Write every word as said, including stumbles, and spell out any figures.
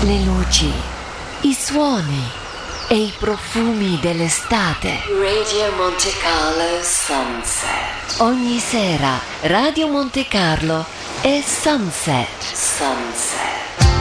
le luci, i suoni e i profumi dell'estate. Radio Monte Carlo Sunset. Ogni sera Radio Monte Carlo è Sunset. Sunset.